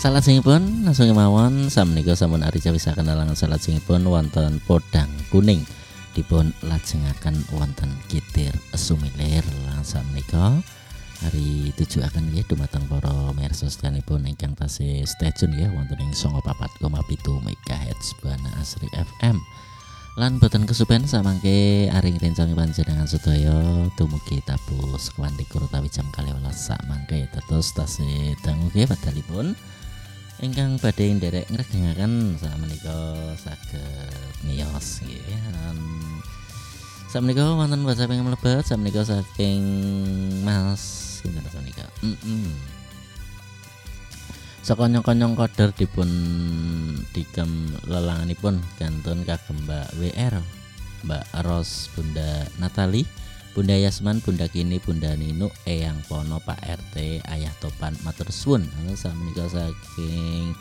Salajengipun langsung mawon sameneika sampun ari cawisaken alangan salajengipun wonten podang kuning dipun lajengaken wonten kitir sumilir lan sameneika ari tujuaken nggih dumateng para miyarsa sedanipun ingkang tasih stay tune nggih wonten ing 94,7 MHz Bana Asri FM. Lan boten kesupen samangke aring rencang panjenengan sedaya dumugi tabuh sekwandikur utawi jam 12 samangke dados tasih dangu nggih padalipun ingkang badhe nderek ngregengaken sameneika saged miyos nggih. Sameneika wonten WhatsApp ingkang mlebet sameneika saking Mas sinten menika. Saka nyong-nyong koder dipun digem lelanganipun gantun kagem Mbak WR, Mbak Ros, Bunda Natali, Bunda Yasman, Bunda Kini, Bunda Ninu, Eyang Pono, Pak RT, Ayah Topan, matur suwun. Sameneika saking